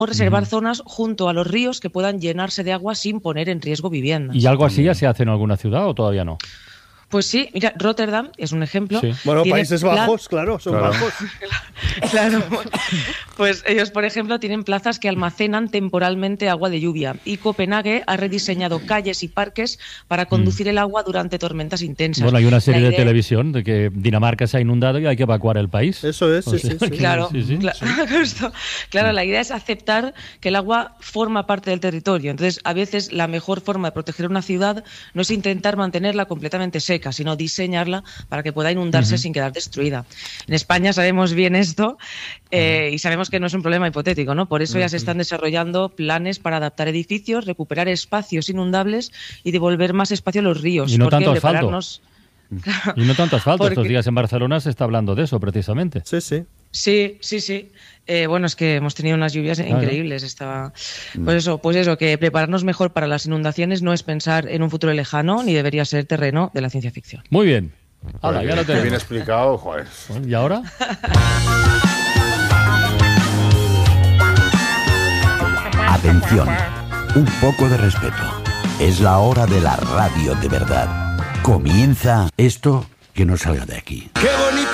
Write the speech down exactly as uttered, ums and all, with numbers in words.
reservar uh-huh. zonas junto a los ríos que puedan llenarse de agua sin poner en riesgo viviendas. ¿Y algo así ya se hace en alguna ciudad o todavía no? Pues sí, mira, Rotterdam es un ejemplo. Sí. Bueno, Países plan... Bajos, claro, son claro. bajos. Claro, pues ellos, por ejemplo, tienen plazas que almacenan temporalmente agua de lluvia. Y Copenhague ha rediseñado calles y parques para conducir mm. el agua durante tormentas intensas. Bueno, hay una serie idea... de televisión de que Dinamarca se ha inundado y hay que evacuar el país. Eso es, sí, o sea, sí, sí. Claro, sí, sí. Claro, sí. claro, la idea es aceptar que el agua forma parte del territorio. Entonces, a veces la mejor forma de proteger una ciudad no es intentar mantenerla completamente seca, sino diseñarla para que pueda inundarse uh-huh. sin quedar destruida. En España sabemos bien esto eh, uh-huh. y sabemos que no es un problema hipotético, ¿no? Por eso uh-huh. ya se están desarrollando planes para adaptar edificios, recuperar espacios inundables y devolver más espacio a los ríos. Y no porque tanto asfalto. Prepararnos... Y no tanto asfalto. Porque... Estos días en Barcelona se está hablando de eso, precisamente. Sí, sí. Sí, sí, sí. Eh, bueno, es que hemos tenido unas lluvias claro. increíbles. Estaba... Pues eso, pues eso, que prepararnos mejor para las inundaciones no es pensar en un futuro lejano, ni debería ser terreno de la ciencia ficción. Muy bien. Ahora, ya lo tenemos. Bien explicado, joder. ¿Y ahora? Atención, un poco de respeto. Es la hora de la radio de verdad. Comienza esto que no salga de aquí. ¡Qué bonito!